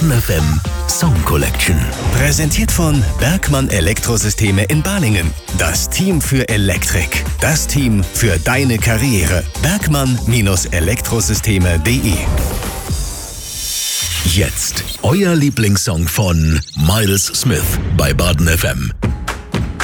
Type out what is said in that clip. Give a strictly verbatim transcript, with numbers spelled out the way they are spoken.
Baden F M Song Collection. Präsentiert von Bergmann Elektrosysteme in Balingen. Das Team für Elektrik. Das Team für deine Karriere. Bergmann Elektrosysteme punkt de. Jetzt euer Lieblingssong von Miles Smith bei Baden F M.